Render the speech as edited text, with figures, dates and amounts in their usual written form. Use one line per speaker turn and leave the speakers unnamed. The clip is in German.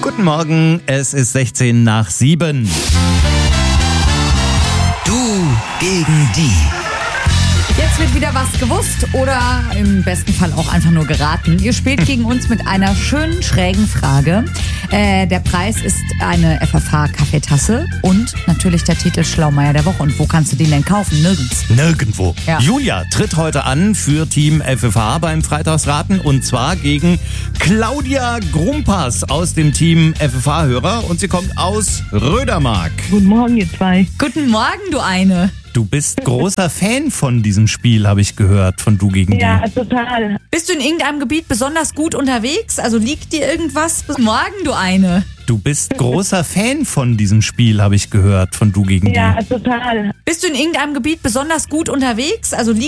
Guten Morgen, es ist 6:16.
Du gegen die.
Jetzt wird wieder was gewusst oder im besten Fall auch einfach nur geraten. Ihr spielt gegen uns mit einer schönen, schrägen Frage. Der Preis ist eine FFH-Kaffeetasse und natürlich der Titel Schlaumeier der Woche. Und wo kannst du den denn kaufen? Nirgends.
Nirgendwo.
Ja.
Julia tritt heute an für Team FFH beim Freitagsraten und zwar gegen Claudia Grumpas aus dem Team FFH-Hörer und sie kommt aus Rödermark.
Guten Morgen, ihr zwei.
Guten Morgen, du eine.
Du bist großer Fan von diesem Spiel, habe ich gehört, von Du gegen
Ja,
die.
total.
Bist du in irgendeinem Gebiet besonders gut unterwegs? Also liegt dir irgendwas? Guten Morgen, du eine.
Du bist großer Fan von diesem Spiel, habe ich gehört, von Du gegen die.
Ja, total.
Bist du in irgendeinem Gebiet besonders gut unterwegs? Also